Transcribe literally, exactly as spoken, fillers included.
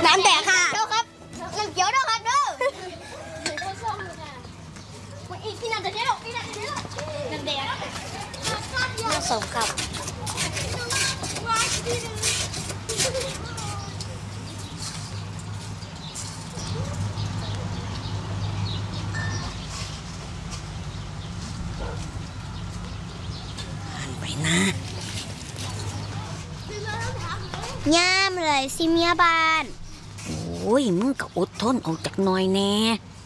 น้ำแตกค่ะครับน้ำเขียวด้วยครับเด้อมันอีกที่นั่นจะเจ๊หรอกที่นั่นจะเจ๊หรอกน้ำแดงน้ำส้มครับหันไปนะย่ามเลยสิเมียบ้านโอ้ยมึงก็อดทนออกจากหน่อยแน่